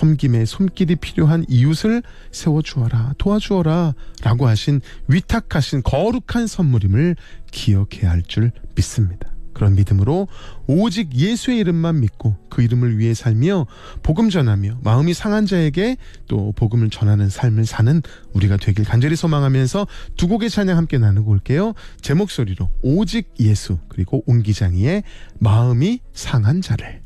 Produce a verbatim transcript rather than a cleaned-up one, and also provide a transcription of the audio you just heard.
섬김의 손길이 필요한 이웃을 세워주어라, 도와주어라 라고 하신 위탁하신 거룩한 선물임을 기억해야 할 줄 믿습니다. 그런 믿음으로 오직 예수의 이름만 믿고 그 이름을 위해 살며 복음 전하며 마음이 상한 자에게 또 복음을 전하는 삶을 사는 우리가 되길 간절히 소망하면서 두 곡의 찬양 함께 나누고 올게요. 제 목소리로 오직 예수, 그리고 옹기장이의 마음이 상한 자를.